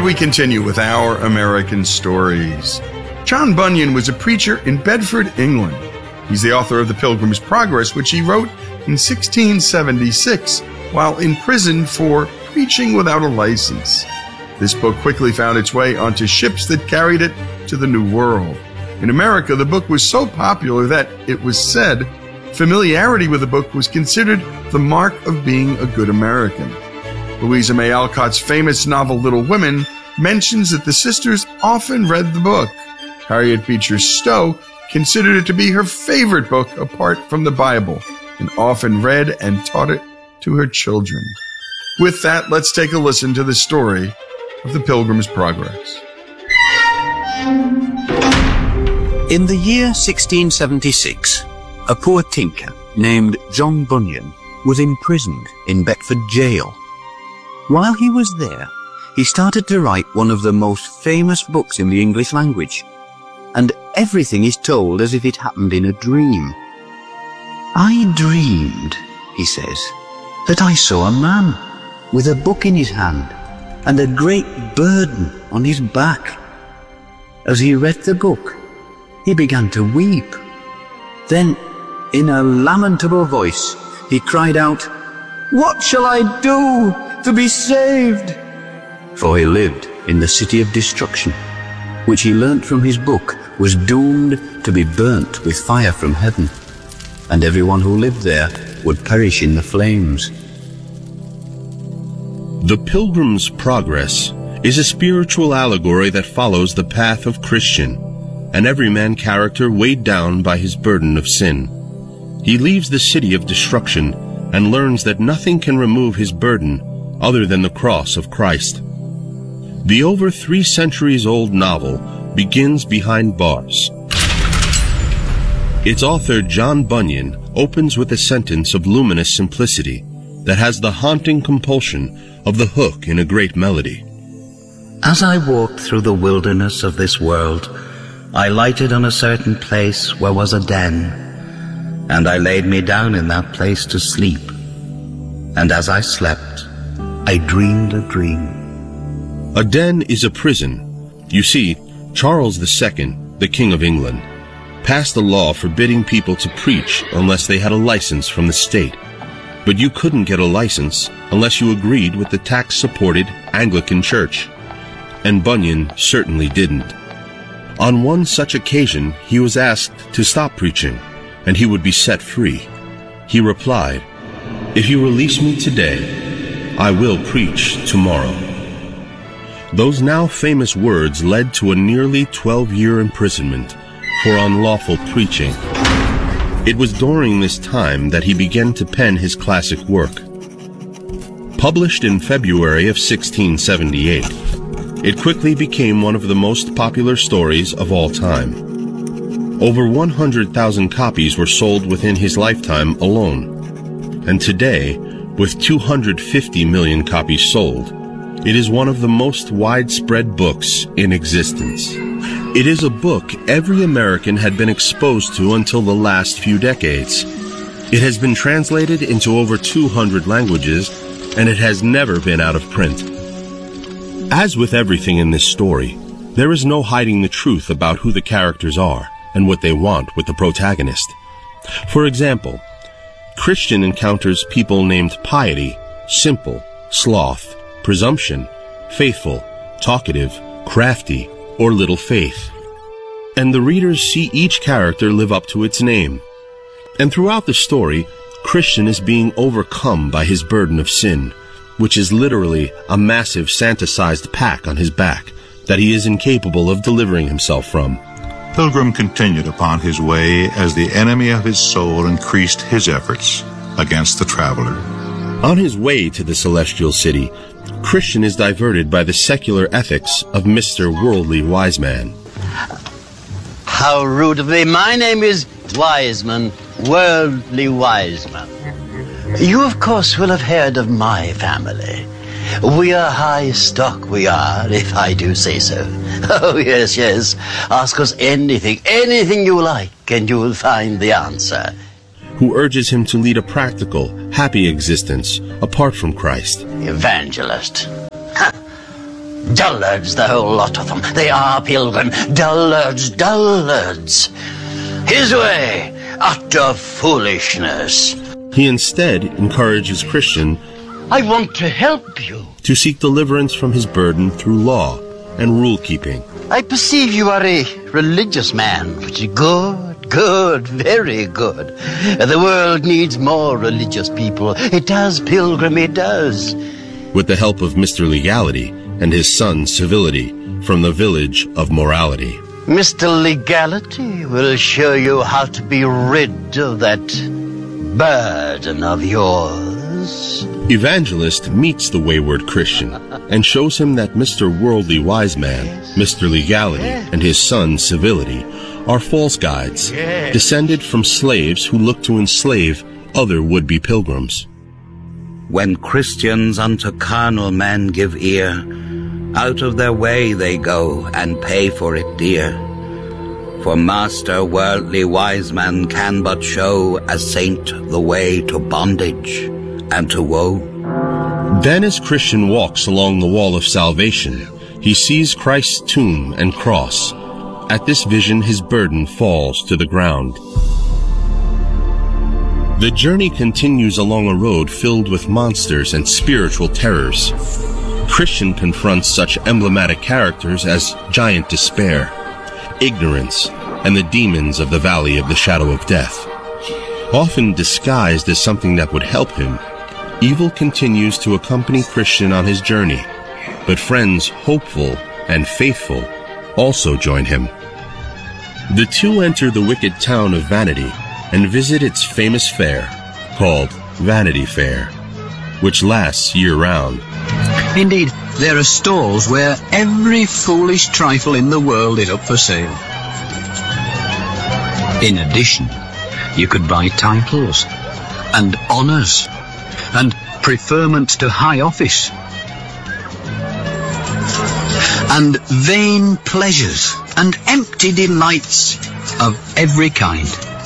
we continue with our American stories. John Bunyan was a preacher in Bedford, England. He's the author of The Pilgrim's Progress, which he wrote in 1676 while in prison for preaching without a license. This book quickly found its way onto ships that carried it to the New World. In America, the book was so popular that, it was said, familiarity with the book was considered the mark of being a good American. Louisa May Alcott's famous novel Little Women mentions that the sisters often read the book. Harriet Beecher Stowe considered it to be her favorite book apart from the Bible, and often read and taught it to her children. With that, let's take a listen to the story of The Pilgrim's Progress. In the year 1676, a poor tinker named John Bunyan was imprisoned in Bedford jail. While he was there, he started to write one of the most famous books in the English language, and everything is told as if it happened in a dream. "I dreamed," he says, "that I saw a man with a book in his hand and a great burden on his back. As he read the book, he began to weep. Then, in a lamentable voice, he cried out, 'What shall I do to be saved?' For he lived in the city of destruction, which he learnt from his book was doomed to be burnt with fire from heaven, and everyone who lived there would perish in the flames." The Pilgrim's Progress is a spiritual allegory that follows the path of Christian, an everyman character weighed down by his burden of sin. He leaves the city of destruction and learns that nothing can remove his burden other than the cross of Christ. The over 3 centuries-old novel begins behind bars. Its author, John Bunyan, opens with a sentence of luminous simplicity that has the haunting compulsion of the hook in a great melody. "As I walked through the wilderness of this world, I lighted on a certain place where was a den, and I laid me down in that place to sleep. And as I slept, I dreamed a dream." A den is a prison. You see, Charles II, the King of England, passed a law forbidding people to preach unless they had a license from the state. But you couldn't get a license unless you agreed with the tax-supported Anglican Church. And Bunyan certainly didn't. On one such occasion, he was asked to stop preaching, and he would be set free. He replied, "If you release me today, I will preach tomorrow." Those now famous words led to a nearly 12-year imprisonment for unlawful preaching. It was during this time that he began to pen his classic work. Published in February of 1678, it quickly became one of the most popular stories of all time. Over 100,000 copies were sold within his lifetime alone. And today, with 250 million copies sold, it is one of the most widespread books in existence. It is a book every American had been exposed to until the last few decades. It has been translated into over 200 languages, and it has never been out of print. As with everything in this story, there is no hiding the truth about who the characters are and what they want with the protagonist. For example, Christian encounters people named Piety, Simple, Sloth, Presumption, Faithful, Talkative, Crafty, or Little Faith. And the readers see each character live up to its name. And throughout the story, Christian is being overcome by his burden of sin, which is literally a massive Santa-sized pack on his back that he is incapable of delivering himself from. Pilgrim continued upon his way as the enemy of his soul increased his efforts against the traveler. On his way to the celestial city, Christian is diverted by the secular ethics of Mr. Worldly Wiseman. How rude of me. My name is Wiseman, Worldly Wiseman. You, of course, will have heard of my family. We are high stock, we are, if I do say so. Oh, yes, yes. Ask us anything you like, and you will find the answer. Who urges him to lead a practical, happy existence apart from Christ. Evangelist. Dullards, the whole lot of them. They are, Pilgrim. Dullards, dullards. His way, utter foolishness. He instead encourages Christian I want to help you. to seek deliverance from his burden through law and rule-keeping. I perceive you are a religious man, which is good, good, very good. The world needs more religious people. It does, Pilgrim, it does. With the help of Mr. Legality and his son Civility from the village of Morality. Mr. Legality will show you how to be rid of that burden of yours. Evangelist meets the wayward Christian and shows him that Mr. Worldly Wise Man, Mr. Legality, and his son Civility are false guides, descended from slaves who look to enslave other would-be pilgrims. When Christians unto carnal men give ear, out of their way they go and pay for it dear. For Master Worldly Wise Man can but show a saint the way to bondage and to woe. Then as Christian walks along the wall of salvation, he sees Christ's tomb and cross. At this vision his burden falls to the ground. The journey continues along a road filled with monsters and spiritual terrors. Christian confronts such emblematic characters as Giant Despair, Ignorance, and the demons of the Valley of the Shadow of Death. Often disguised as something that would help him, evil continues to accompany Christian on his journey, but friends Hopeful and Faithful also join him. The two enter the wicked town of Vanity and visit its famous fair, called Vanity Fair, which lasts year-round. Indeed, there are stalls where every foolish trifle in the world is up for sale. In addition, you could buy titles and honours and preferment to high office and vain pleasures and empty delights of every kind.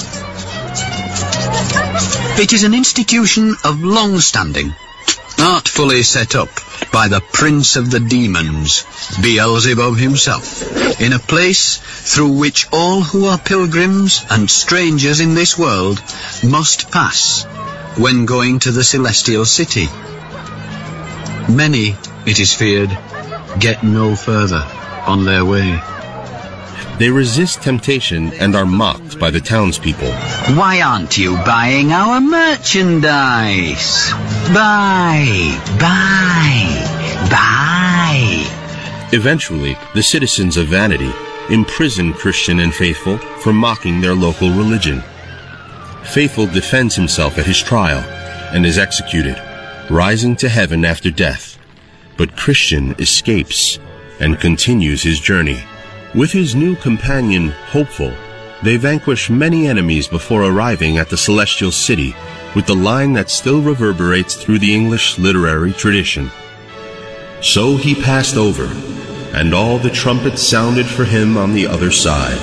It is an institution of long standing, artfully set up by the prince of the demons, Beelzebub himself, in a place through which all who are pilgrims and strangers in this world must pass when going to the celestial city. Many, it is feared, get no further on their way. They resist temptation and are mocked by the townspeople. Why aren't you buying our merchandise? Buy, buy, buy. Eventually, the citizens of Vanity imprison Christian and Faithful for mocking their local religion. Faithful defends himself at his trial and is executed, rising to heaven after death. But Christian escapes and continues his journey. With his new companion, Hopeful, they vanquish many enemies before arriving at the celestial city with the line that still reverberates through the English literary tradition. So he passed over, and all the trumpets sounded for him on the other side.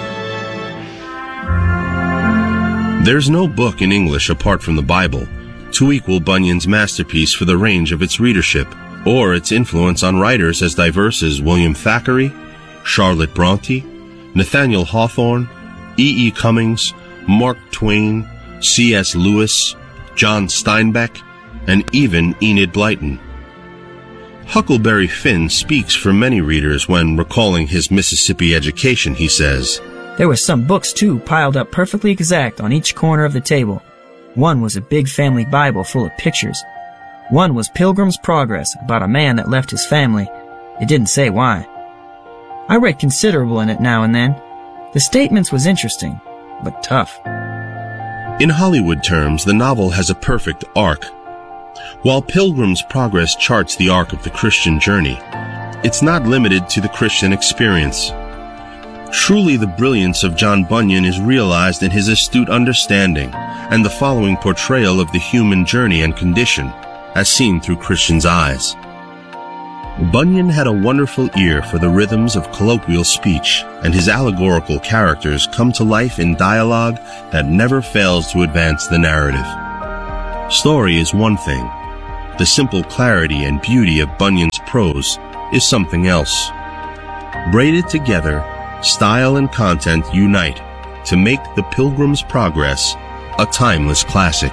There's no book in English apart from the Bible to equal Bunyan's masterpiece for the range of its readership or its influence on writers as diverse as William Thackeray, Charlotte Bronte, Nathaniel Hawthorne, E. Cummings, Mark Twain, C.S. Lewis, John Steinbeck, and even Enid Blyton. Huckleberry Finn speaks for many readers when recalling his Mississippi education. He says, "There were some books, too, piled up perfectly exact on each corner of the table. One was a big family Bible full of pictures. One was Pilgrim's Progress, about a man that left his family. It didn't say why. I read considerable in it now and then. The statements was interesting, but tough." In Hollywood terms, the novel has a perfect arc. While Pilgrim's Progress charts the arc of the Christian journey, it's not limited to the Christian experience. Truly, the brilliance of John Bunyan is realized in his astute understanding and the following portrayal of the human journey and condition, as seen through Christian's eyes. Bunyan had a wonderful ear for the rhythms of colloquial speech, and his allegorical characters come to life in dialogue that never fails to advance the narrative. Story is one thing. The simple clarity and beauty of Bunyan's prose is something else. Braided together, style and content unite to make The Pilgrim's Progress a timeless classic.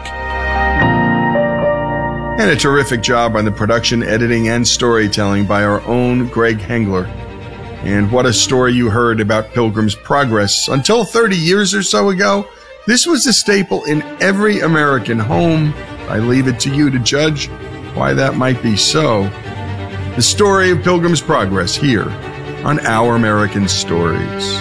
And a terrific job on the production, editing, and storytelling by our own Greg Hengler. And what a story you heard about Pilgrim's Progress. Until 30 years or so ago, this was a staple in every American home. I leave it to you to judge why that might be so. The story of Pilgrim's Progress here on Our American Stories.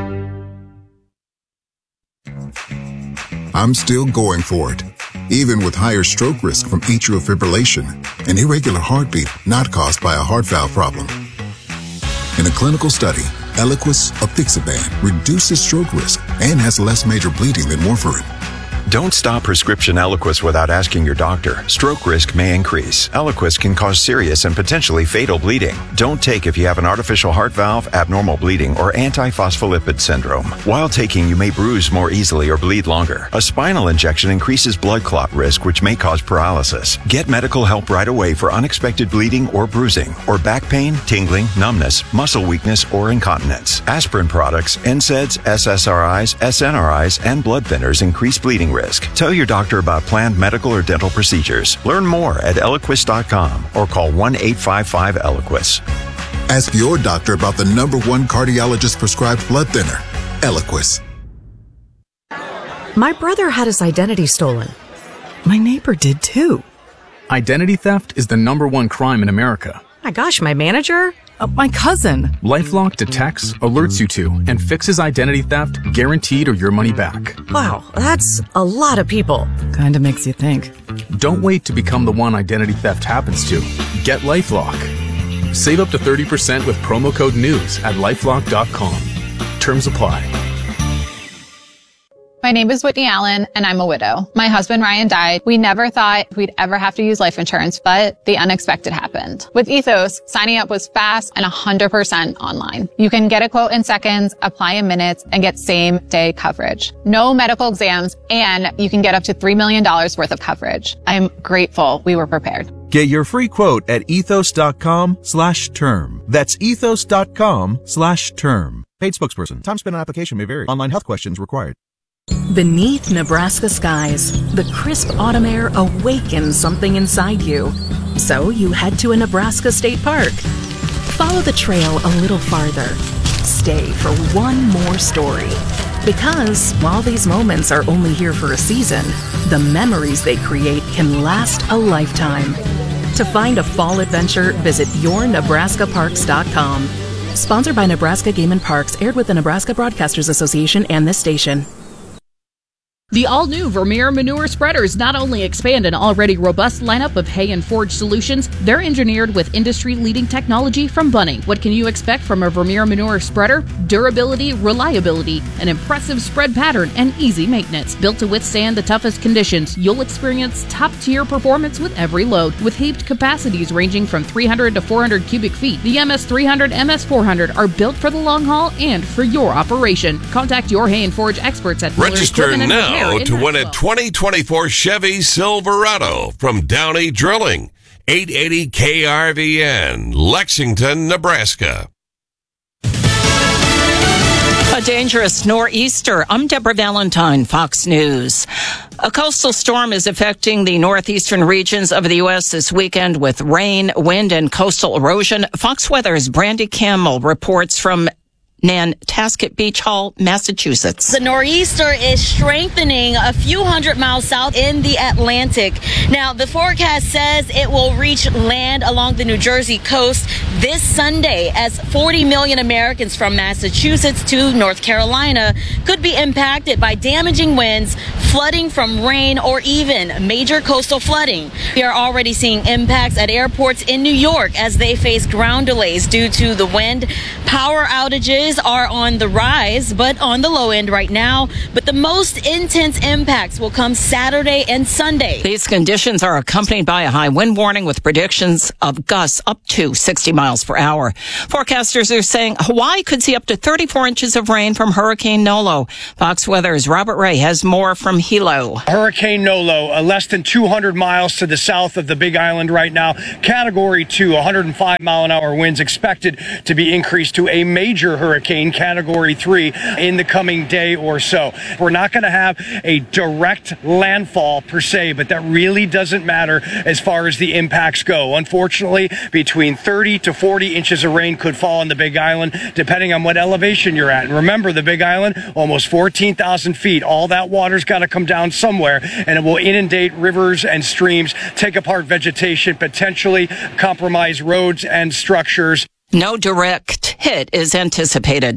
I'm still going for it, even with higher stroke risk from atrial fibrillation, an irregular heartbeat not caused by a heart valve problem. In a clinical study, Eliquis apixaban reduces stroke risk and has less major bleeding than warfarin. Don't stop prescription Eliquis without asking your doctor. Stroke risk may increase. Eliquis can cause serious and potentially fatal bleeding. Don't take if you have an artificial heart valve, abnormal bleeding, or antiphospholipid syndrome. While taking, you may bruise more easily or bleed longer. A spinal injection increases blood clot risk, which may cause paralysis. Get medical help right away for unexpected bleeding or bruising, or back pain, tingling, numbness, muscle weakness, or incontinence. Aspirin products, NSAIDs, SSRIs, SNRIs, and blood thinners increase bleeding risk. Tell your doctor about planned medical or dental procedures. Learn more at Eliquis.com or call 1-855-ELIQUIS. Ask your doctor about the #1 cardiologist prescribed blood thinner, Eliquis. My brother had his identity stolen. My neighbor did too. Identity theft is the #1 crime in America. My gosh, my manager? My cousin. LifeLock detects, alerts you to, and fixes identity theft, guaranteed or your money back. Wow, that's a lot of people. Kinda makes you think. Don't wait to become the one identity theft happens to. Get LifeLock. Save up to 30% with promo code NEWS at LifeLock.com. Terms apply. My name is Whitney Allen, and I'm a widow. My husband, Ryan, died. We never thought we'd ever have to use life insurance, but the unexpected happened. With Ethos, signing up was fast and 100% online. You can get a quote in seconds, apply in minutes, and get same-day coverage. No medical exams, and you can get up to $3 million worth of coverage. I'm grateful we were prepared. Get your free quote at ethos.com/term. That's ethos.com/term. Paid spokesperson. Time spent on application may vary. Online health questions required. Beneath Nebraska skies, the crisp autumn air awakens something inside you. So you head to a Nebraska state park. Follow the trail a little farther. Stay for one more story. Because while these moments are only here for a season, the memories they create can last a lifetime. To find a fall adventure, visit yournebraskaparks.com. Sponsored by Nebraska Game and Parks, aired with the Nebraska Broadcasters Association and this station. The all-new Vermeer Manure Spreaders not only expand an already robust lineup of hay and forage solutions, they're engineered with industry-leading technology from Bunning. What can you expect from a Vermeer Manure Spreader? Durability, reliability, an impressive spread pattern, and easy maintenance. Built to withstand the toughest conditions, you'll experience top-tier performance with every load. With heaped capacities ranging from 300 to 400 cubic feet, the MS300, MS400 are built for the long haul and for your operation. Contact your hay and forage experts at Register now to win a 2024 Chevy Silverado from Downey Drilling, 880 KRVN, Lexington, Nebraska. A dangerous nor'easter. I'm Deborah Valentine, Fox News. A coastal storm is affecting the northeastern regions of the U.S. this weekend with rain, wind, and coastal erosion. Fox Weather's Brandy Campbell reports from Nantasket Beach Hall, Massachusetts. The nor'easter is strengthening a few hundred miles south in the Atlantic. Now, the forecast says it will reach land along the New Jersey coast this Sunday as 40 million Americans from Massachusetts to North Carolina could be impacted by damaging winds, flooding from rain, or even major coastal flooding. We are already seeing impacts at airports in New York as they face ground delays due to the wind, power outages, winds are on the rise, but on the low end right now. But the most intense impacts will come Saturday and Sunday. These conditions are accompanied by a high wind warning with predictions of gusts up to 60 miles per hour. Forecasters are saying Hawaii could see up to 34 inches of rain from Hurricane Nolo. Fox Weather's Robert Ray has more from Hilo. Hurricane Nolo, less than 200 miles to the south of the Big Island right now. Category 2, 105-mile-an-hour winds expected to be increased to a major hurricane, Category 3, in the coming day or so. We're not going to have a direct landfall per se, but that really doesn't matter as far as the impacts go. Unfortunately, between 30 to 40 inches of rain could fall on the Big Island, depending on what elevation you're at. And remember, the Big Island, almost 14,000 feet. All that water's got to come down somewhere, and it will inundate rivers and streams, take apart vegetation, potentially compromise roads and structures. No direct hit is anticipated.